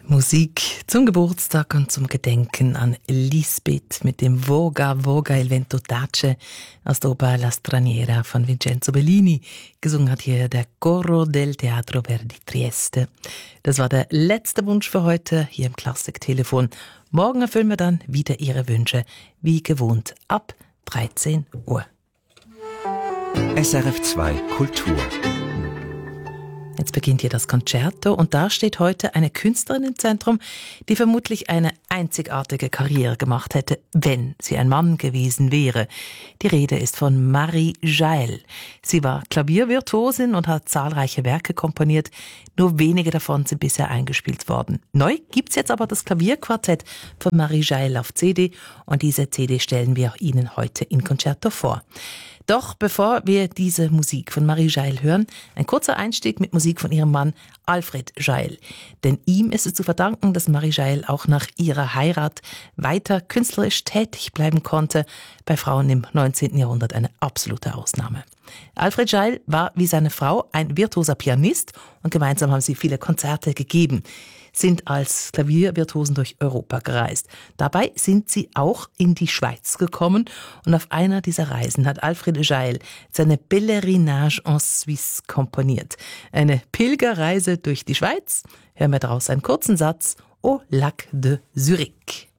Musik zum Geburtstag und zum Gedenken an Lisbeth mit dem Voga Voga il vento tace aus der Oper La Straniera von Vincenzo Bellini. Gesungen hat hier der Coro del Teatro Verdi Trieste. Das war der letzte Wunsch für heute hier im Klassiktelefon. Morgen erfüllen wir dann wieder Ihre Wünsche, wie gewohnt, ab 13 Uhr. SRF2 Kultur. Jetzt beginnt hier das Concerto und da steht heute eine Künstlerin im Zentrum, die vermutlich eine einzigartige Karriere gemacht hätte, wenn sie ein Mann gewesen wäre. Die Rede ist von Marie Jaël. Sie war Klaviervirtuosin und hat zahlreiche Werke komponiert. Nur wenige davon sind bisher eingespielt worden. Neu gibt's jetzt aber das Klavierquartett von Marie Jaël auf CD und diese CD stellen wir Ihnen heute in Concerto vor. Doch bevor wir diese Musik von Marie Jaël hören, ein kurzer Einstieg mit Musik von ihrem Mann Alfred Jaël. Denn ihm ist es zu verdanken, dass Marie Jaël auch nach ihrer Heirat weiter künstlerisch tätig bleiben konnte. Bei Frauen im 19. Jahrhundert eine absolute Ausnahme. Alfred Jaël war wie seine Frau ein virtuoser Pianist und gemeinsam haben sie viele Konzerte gegeben, sind als Klaviervirtuosen durch Europa gereist. Dabei sind sie auch in die Schweiz gekommen und auf einer dieser Reisen hat Alfred Jaël seine Pèlerinage en Suisse komponiert. Eine Pilgerreise durch die Schweiz. Hören wir daraus einen kurzen Satz: Au Lac de Zurich.